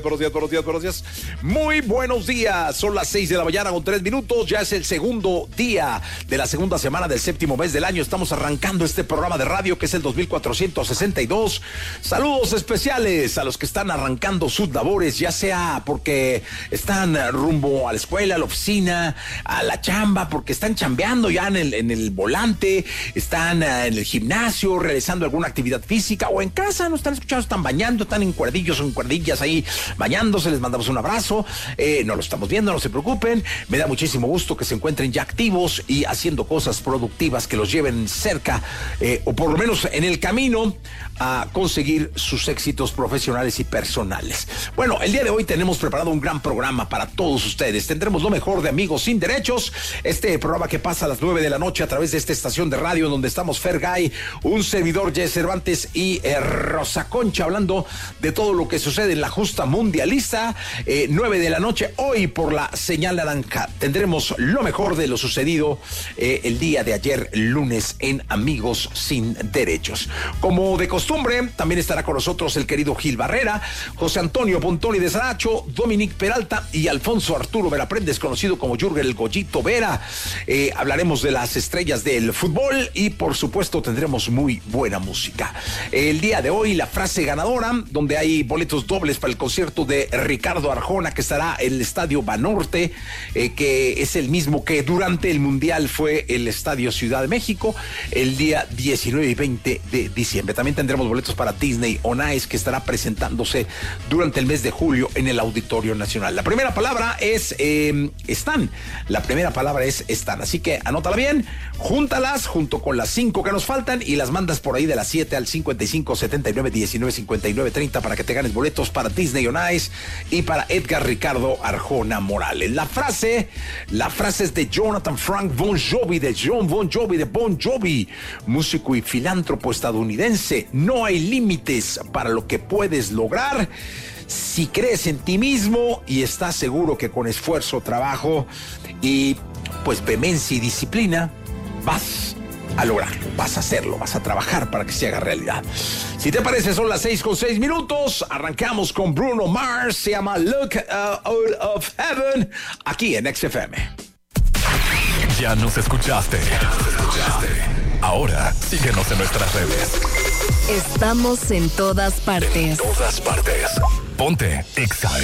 Buenos días. Muy buenos días. Son las 6 de la mañana con 3 minutos. Ya es el segundo día de la segunda semana del séptimo mes del año. Estamos arrancando este programa de radio que es el 2462. Saludos especiales a los que están arrancando sus labores, ya sea porque están rumbo a la escuela, a la oficina, a la chamba, porque están chambeando ya en el volante, están en el gimnasio, realizando alguna actividad física, o en casa, nos están escuchando, están bañando, están en cuerdillos o en cuerdillas ahí bañándose. Les mandamos un abrazo. No lo estamos viendo, no se preocupen. Me da muchísimo gusto que se encuentren ya activos y haciendo cosas productivas que los lleven cerca, o por lo menos en el camino a conseguir sus éxitos profesionales y personales. Bueno, el día de hoy tenemos preparado un gran programa para todos ustedes. Tendremos lo mejor de Amigos Sin Derechos, este programa que pasa a las 9 de la noche a través de esta estación de radio, donde estamos Fergay, un servidor, Jesse Cervantes y Rosa Concha, hablando de todo lo que sucede en la justa mundialista. 9 de la noche, hoy por la señal naranja, tendremos lo mejor de lo sucedido el día de ayer, lunes, en Amigos Sin Derechos. Como de costumbre, también estará con nosotros el querido Gil Barrera, José Antonio Pontoni de Saracho, Dominic Peralta y Alfonso Arturo Veraprendes, conocido como Jürgen el Goyito Vera. Hablaremos de las estrellas del fútbol y por supuesto tendremos muy buena música. El día de hoy la frase ganadora, donde hay boletos dobles para el concierto de Ricardo Arjona, que estará en el Estadio Banorte, que es el mismo que durante el Mundial fue el Estadio Ciudad de México, el día 19 y 20 de diciembre. También tendremos boletos para Disney on Ice, que estará presentándose durante el mes de julio en el Auditorio Nacional. La primera palabra es están. La primera palabra es están. Así que anótala bien, júntalas junto con las 5 que nos faltan y las mandas por ahí de las 7 al 55 79 19 59 30 para que te ganes boletos para Disney on Ice y para Edgar Ricardo Arjona Morales. La frase es de Jonathan Frank Bon Jovi, de John Bon Jovi, de Bon Jovi, músico y filántropo estadounidense. No hay límites para lo que puedes lograr si crees en ti mismo y estás seguro que con esfuerzo, trabajo y pues vehemencia y disciplina vas a lograrlo, vas a hacerlo, vas a trabajar para que se haga realidad. Si te parece, son las 6:06. Arrancamos con Bruno Mars, se llama Look Out of Heaven, aquí en XFM. Ya nos escuchaste. Ahora síguenos en nuestras redes. Estamos en todas partes. Ponte Exa